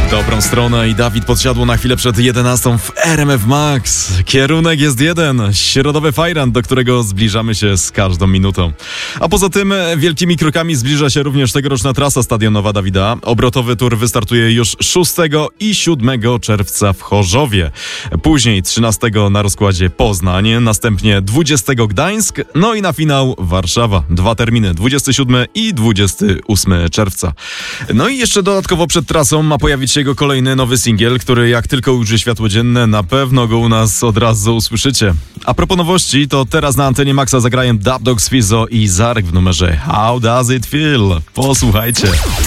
Dobrą stronę i Dawid podsiadło na chwilę przed 11 w RMF Max. Kierunek jest jeden, środowy fajran, do którego zbliżamy się z każdą minutą. A poza tym wielkimi krokami zbliża się również tegoroczna trasa stadionowa Dawida. Obrotowy tur wystartuje już 6 i 7 czerwca w Chorzowie. Później 13 na rozkładzie Poznań, następnie 20 Gdańsk, no i na finał Warszawa. 2 terminy, 27 i 28 czerwca. No i jeszcze dodatkowo przed trasą ma pojawić się jego kolejny nowy singiel, który jak tylko ujrzy światło dzienne, na pewno go u nas od razu usłyszycie. A propos nowości, to teraz na antenie Maxa zagrają Dub Dogs, Fizzo i Zarek w numerze How Does It Feel? Posłuchajcie.